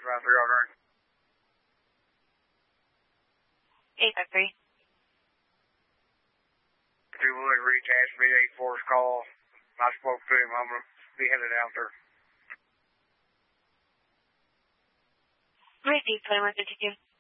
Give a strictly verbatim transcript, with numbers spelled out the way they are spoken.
about three hundred. eight five three. If you would reach Ashby eight four's call, I spoke to him. I'm going to be headed out there. Receive twenty-one fifty-two.